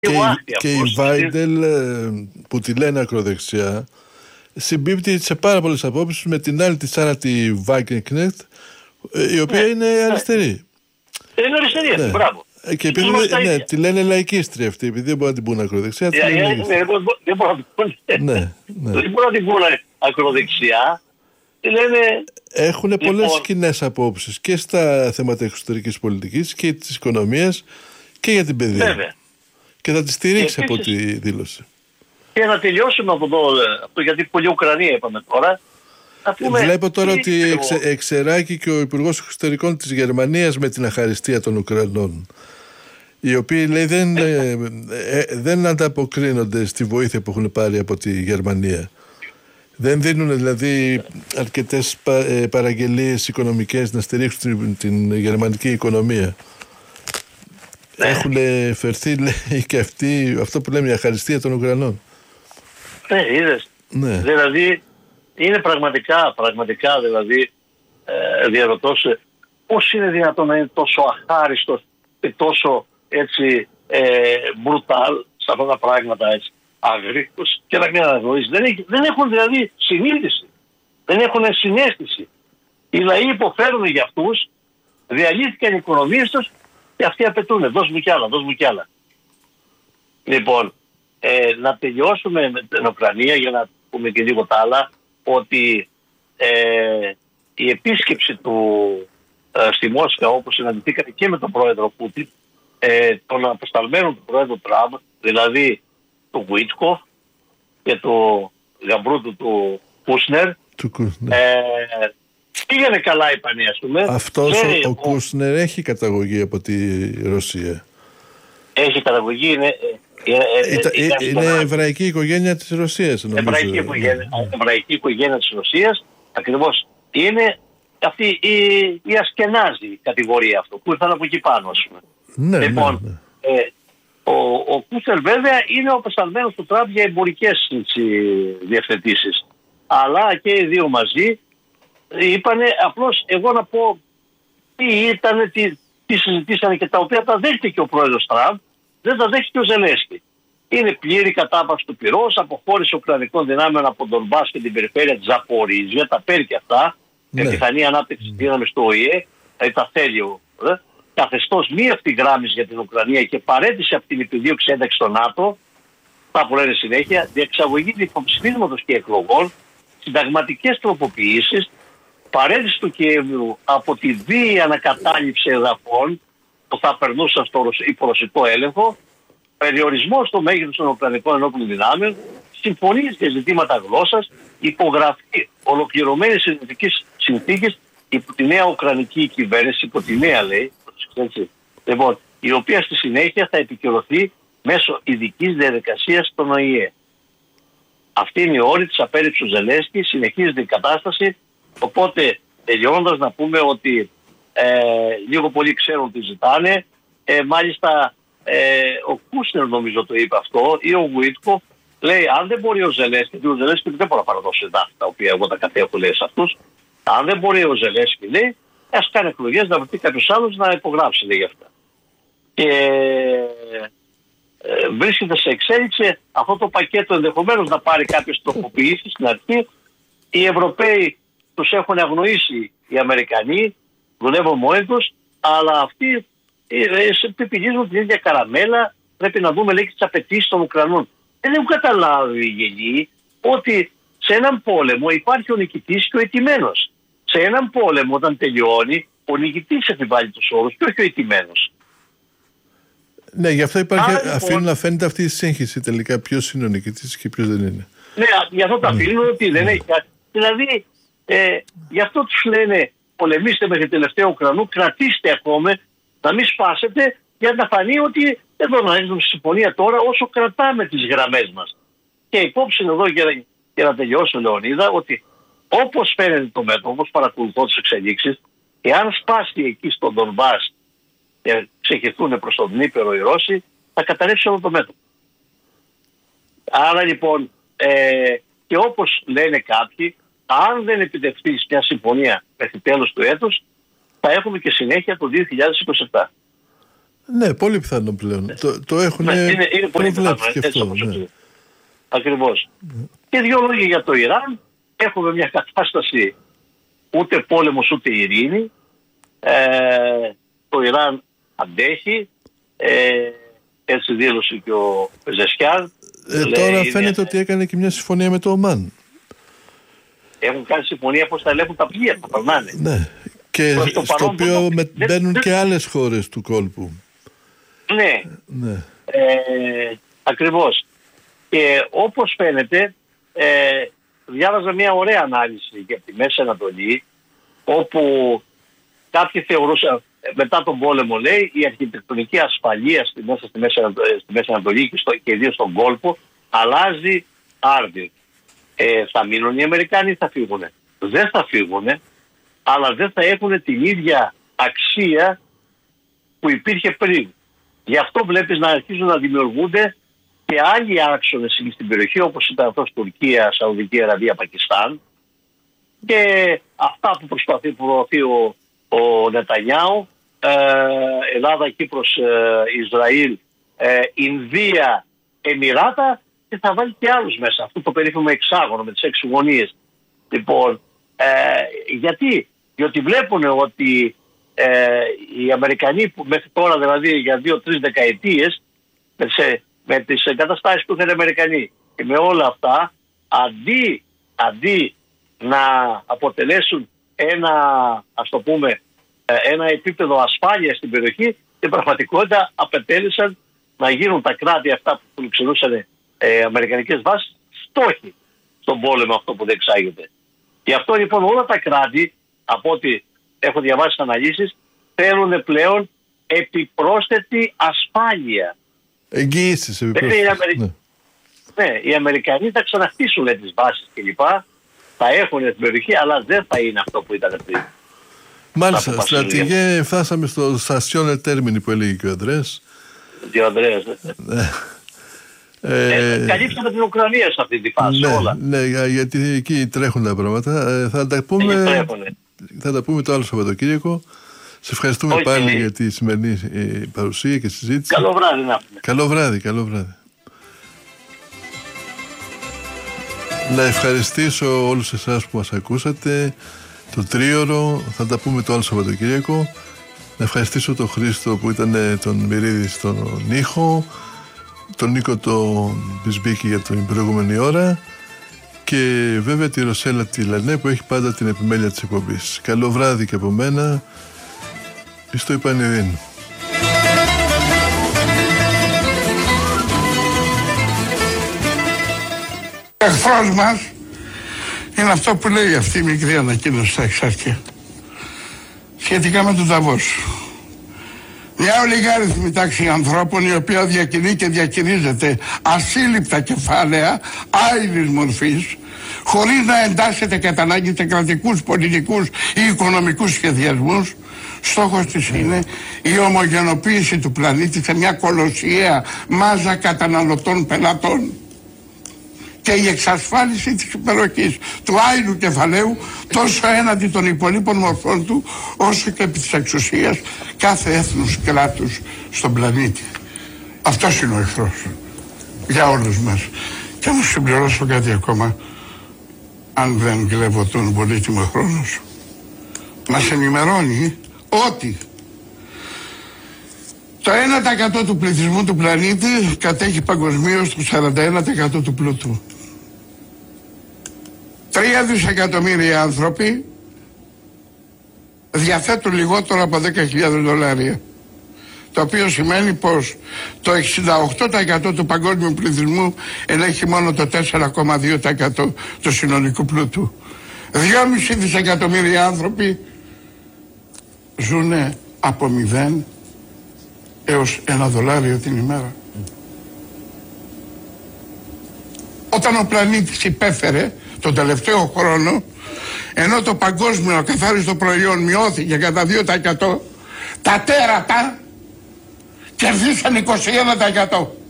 Και η Βάιντελ, που τη λένε ακροδεξιά, συμπίπτει σε πάρα πολλές απόψεις με την άλλη τη Σάρα τη Βάγκενκνεχτ, η οποία είναι αριστερή. Είναι αριστερή, μπράβο. Και επειδή τη λένε λαϊκίστρια αυτή, επειδή δεν μπορούν να την πούνε ακροδεξιά. Δεν μπορούν να την πούνε ακροδεξιά. Έχουν πολλές κοινές απόψεις και στα θέματα εξωτερικής πολιτικής και της οικονομίας και για την παιδεία. Βέβαια. Και θα τη στηρίξει από τη δήλωση. Και να τελειώσουμε από αυτό, γιατί πολλή Ουκρανία είπαμε τώρα. Βλέπω τώρα ότι εξεράγει και ο Υπουργός Εξωτερικών της Γερμανίας με την αχαριστία των Ουκρανών, οι οποίοι λέει δεν ανταποκρίνονται στη βοήθεια που έχουν πάρει από τη Γερμανία. Δεν δίνουν δηλαδή αρκετές παραγγελίες οικονομικές να στηρίξουν την γερμανική οικονομία. Έχουν φερθεί, λέει, και αυτό που λέμε η αχαριστία των Ουκρανών. Είδες. Ναι. Δηλαδή είναι πραγματικά δηλαδή διαρωτώ σε πώς είναι δυνατόν να είναι τόσο αχάριστος και τόσο έτσι μπρουτάλ σε αυτά τα πράγματα, έτσι αγρήγορος, και να μην αναγνωρίζει. Δεν έχουν δηλαδή συνείδηση, δεν έχουν συναίσθηση. Οι λαοί υποφέρουν για αυτούς, διαλύθηκαν οι οικονομίες τους και αυτοί απαιτούν δώσ' μου κι άλλα. Λοιπόν, να τελειώσουμε με την Ουκρανία για να πούμε και λίγο τα άλλα, ότι η επίσκεψη του στη Μόσχα, όπως συναντηθήκατε και με τον πρόεδρο Πούτιν, των αποσταλμένων του πρόεδρου Τραμπ, δηλαδή του Γουίτσκοφ και του γαμπρού του Κούσνερ, πήγανε καλά, είπανε, ας πούμε. Αυτός ο Κούσνερ έχει καταγωγή από τη Ρωσία. Έχει καταγωγή, είναι εβραϊκή οικογένεια της Ρωσίας, νομίζω. Εβραϊκή οικογένεια της Ρωσίας, ακριβώς. Είναι αυτή η ασκενάζη κατηγορία αυτό, που ήρθαν από εκεί πάνω, ας πούμε. Λοιπόν, ο Κούσνερ βέβαια είναι ο απεσταλμένος του Τραμπ για εμπορικές διευθετήσεις. Αλλά και οι δύο μαζί είπανε, απλώς εγώ να πω τι ήταν, τι συζητήσανε και τα οποία τα δέχτηκε ο πρόεδρος Τραμπ, δεν τα δέχτηκε ο Ζελένσκι. Είναι πλήρη κατάπαυση του πυρός, αποχώρηση ουκρανικών δυνάμεων από τον Ντονμπάς και την περιφέρεια της Ζαπορίζια, τα παίρνει και αυτά, με πιθανή ανάπτυξη δύναμης του ΟΗΕ, δηλαδή τα θέλει καθεστώς μη ευθυγράμμιση για την Ουκρανία και παρέτηση από την επιδίωξη ένταξη στο ΝΑΤΟ, τα που λένε συνέχεια, διεξαγωγή υποψηφίσματος και εκλογών, συνταγματικές τροποποιήσεις, παρέτηση του Κιέβου από τη βίαιη ανακατάληψη εδαφών που θα περνούσαν στο υπορωσικό έλεγχο, περιορισμό στο μέγεθος των Ουκρανικών ενόπλων δυνάμεων, συμφωνίες για ζητήματα γλώσσας, υπογραφή ολοκληρωμένης συνθήκης υπό τη νέα Ουκρανική κυβέρνηση, υπό τη νέα λέει, λοιπόν, η οποία στη συνέχεια θα επικυρωθεί μέσω ειδικής διαδικασίας των ΟΗΕ. Αυτή είναι η όρη της απέρριψης του Ζελένσκι, συνεχίζεται η κατάσταση, οπότε τελειώνοντας να πούμε ότι λίγο πολλοί ξέρουν τι ζητάνε, μάλιστα ο Κούσνερ νομίζω το είπε αυτό, ή ο Γουίτκοφ, λέει αν δεν μπορεί ο Ζελένσκι, γιατί ο Ζελένσκι δεν μπορεί να παραδώσει τα οποία εγώ τα κατέχω, λέει σε αυτούς, αν δεν μπορεί ο Ζελένσκι, λέει, ας κάνει εκλογές, να βρεθεί κάποιος άλλος να υπογράψει, λέει, για αυτά. Και βρίσκεται σε εξέλιξη αυτό το πακέτο, ενδεχομένως να πάρει κάποιες τροποποιήσεις στην αρχή. Οι Ευρωπαίοι τους έχουν αγνοήσει, οι Αμερικανοί δουλεύουν μόνοι τους, αλλά αυτοί επιπηγίζουν την ίδια καραμέλα. Πρέπει να δούμε, λέει, και τις απαιτήσεις των Ουκρανών. Δεν έχουν καταλάβει οι γενιοί ότι σε έναν πόλεμο υπάρχει ο νικητής και ο ηττημένος. Σε έναν πόλεμο, όταν τελειώνει, ο νικητής επιβάλλει τους όρους και όχι ο ηττημένος. Ναι, γι' αυτό αφήνουν να φαίνεται αυτή η σύγχυση τελικά, ποιος είναι ο νικητής και ποιος δεν είναι. Ναι, γι' αυτό τα αφήνουν ότι δεν έχει κάτι. Δηλαδή, γι' αυτό τους λένε πολεμήστε μέχρι τελευταίο Ουκρανού, κρατήστε ακόμα, να μην σπάσετε, για να φανεί ότι δεν μπορούμε να έχουμε συμφωνία τώρα όσο κρατάμε τις γραμμές μας. Και υπόψη εδώ για να τελειώσω, Λεωνίδα, ότι όπως φαίνεται το μέτωπο, όπως παρακολουθώ τις εξελίξεις, εάν σπάσει εκεί στον Ντονμπάς και ξεχυθούν προς τον Δνήπερο οι Ρώσοι, θα καταρρεύσει όλο το μέτωπο. Άρα λοιπόν, και όπως λένε κάποιοι, αν δεν επιτευχθεί μια συμφωνία μέχρι τέλος του έτους, θα έχουμε και συνέχεια το 2027. Ναι, πολύ πιθανό πλέον. Το έχουν προβλέψει και αυτό. Ναι. Ακριβώς. Και δύο λόγια για το Ιράν. Έχουμε μια κατάσταση ούτε πόλεμος ούτε ειρήνη. Το Ιράν αντέχει. Έτσι δήλωσε και ο Πεζεσκιάν. Τώρα φαίνεται ότι έκανε και μια συμφωνία με το Ομάν. Έχουν κάνει συμφωνία πως θα ελέγχουν τα πλοία, θα περνάνε. Ναι. Και στο οποίο μπαίνουν και άλλες χώρες του κόλπου. Ναι. Ακριβώς. Και όπως φαίνεται, διάβαζα μια ωραία ανάλυση για τη Μέση Ανατολή, όπου κάποιοι θεωρούσαν, μετά τον πόλεμο λέει, η αρχιτεκτονική ασφαλεία μέσα στη Μέση Ανατολή και ιδίως στον κόλπο αλλάζει άρδιν. Θα μείνουν οι Αμερικάνοι ή θα φύγουν? Δεν θα φύγουν, αλλά δεν θα έχουν την ίδια αξία που υπήρχε πριν. Γι' αυτό βλέπεις να αρχίζουν να δημιουργούνται και άλλοι άξονες στην περιοχή, όπως ήταν αυτός Τουρκία, Σαουδική Αραβία, Πακιστάν, και αυτά που προσπαθεί προωθεί ο Νετανιάου, Ελλάδα, Κύπρος, Ισραήλ, Ινδία, Εμιράτα, και θα βάλει και άλλους μέσα. Αυτό το περίφημο εξάγωνο με τις 6 γωνίες. Λοιπόν, διότι βλέπουν ότι οι Αμερικανοί που μέχρι τώρα, δηλαδή για 2-3 δεκαετίες, με τις εγκαταστάσεις που είχαν οι Αμερικανοί και με όλα αυτά, αντί να αποτελέσουν ένα επίπεδο ασφάλειας στην περιοχή, στην πραγματικότητα απετέλεσαν να γίνουν τα κράτη αυτά που φιλοξενούσαν αμερικανικές βάσεις στόχοι στον πόλεμο αυτό που διεξάγεται. Γι' αυτό λοιπόν όλα τα κράτη, από ό,τι έχω διαβάσει αναλύσεις, θέλουν πλέον επιπρόσθετη ασφάλεια. Εγγυήσεις επιπρόσθετες. Ναι, οι Αμερικανοί θα ξαναχτίσουν τις βάσεις κλπ. Θα έχουν την περιοχή, αλλά δεν θα είναι αυτό που ήταν πριν. Μάλιστα, στρατηγέ, φτάσαμε στο στασιόνε τέρμινη που έλεγε και ο Ανδρέας. Καλύψαμε την Ουκρανία σε αυτή τη φάση όλα. Ναι, γιατί εκεί τρέχουν τα πράγματα. Θα τα πούμε το άλλο Σαββατοκύριακο. Σε ευχαριστούμε πάλι για τη σημερινή παρουσία και συζήτηση. Καλό βράδυ να πούμε. Καλό βράδυ. Να ευχαριστήσω όλους εσάς που μας ακούσατε, το τρίωρο, θα τα πούμε το άλλο Σαββατοκύριακο. Να ευχαριστήσω τον Χρήστο που ήταν τον Μυρίδη στον ήχο, τον Νίκο τον Μπισμπίκη για την προηγούμενη ώρα και βέβαια τη Ρωσέλα τη Λανέ που έχει πάντα την επιμέλεια της εκπομπής. Καλό βράδυ και από μένα, εις το Ιπανιδίν. Ο εχθρός μας είναι αυτό που λέει αυτή η μικρή ανακοίνωση στα εξάρτια σχετικά με τον Νταβός. Μια ολιγάριθμη τάξη ανθρώπων η οποία διακινεί και διαχειρίζεται ασύλληπτα κεφάλαια άειλης μορφής, χωρίς να εντάσσεται κατά ανάγκη σε κρατικούς, πολιτικούς ή οικονομικούς σχεδιασμούς. Στόχος της είναι η ομογενοποίηση του πλανήτη σε μια κολοσιαία μάζα καταναλωτών πελατών και η εξασφάλιση της υπεροχής του άειλου κεφαλαίου τόσο έναντι των υπολείπων μορφών του όσο και επί της εξουσίας κάθε έθνους κράτους στον πλανήτη. Αυτός είναι ο εχθρός για όλους μας. Και να συμπληρώσω κάτι ακόμα, αν δεν κλέβω τον πολύτιμο χρόνο σου. Μας ενημερώνει ότι το 1% του πληθυσμού του πλανήτη κατέχει παγκοσμίως το 41% του πλούτου. 3 δισεκατομμύρια άνθρωποι διαθέτουν λιγότερο από 10.000 δολάρια. Το οποίο σημαίνει πως το 68% του παγκόσμιου πληθυσμού ελέγχει μόνο το 4,2% του συνολικού πλούτου. 2,5 δισεκατομμύρια άνθρωποι ζουν από 0 έως $1 την ημέρα. Όταν ο πλανήτης υπέφερε τον τελευταίο χρόνο, ενώ το παγκόσμιο ακαθάριστο προϊόν μειώθηκε κατά 2%, τα τέρατα κερδίσαν 21%.